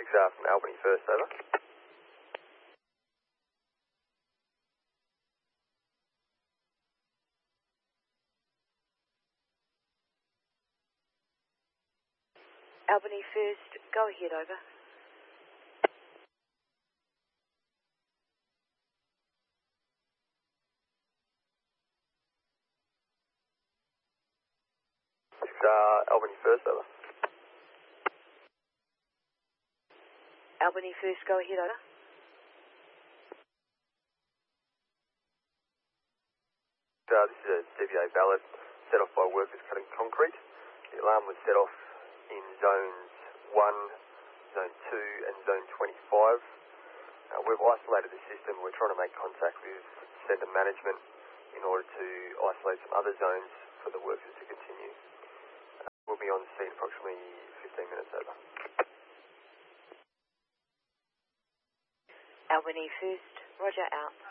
from Albany first, over. Albany first, go ahead, over. Albany first, over. Albany first, go ahead, over. This is a CVA ballot set off by workers cutting concrete. The alarm was set off in zones 1, zone 2 and zone 25. We've isolated the system. We're trying to make contact with centre management in order to isolate some other zones for the workers to continue. We'll be on scene approximately 15 minutes, over. Albany first, roger, out.